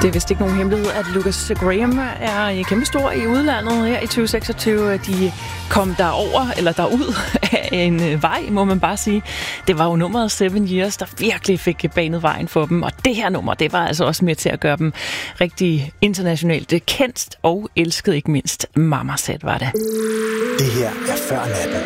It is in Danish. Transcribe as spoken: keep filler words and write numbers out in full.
Det er vist ikke nogen hemmelighed, at Lucas Graham er kæmpestor i udlandet her i tyve seksogtyve. De kom derover, eller derud af en vej, må man bare sige. Det var jo nummeret Seven Years, der virkelig fik banet vejen for dem. Og det her nummer, det var altså også med til at gøre dem rigtig internationalt kendt og elsket, ikke mindst. Mama Said var det. Det her er Før Natten.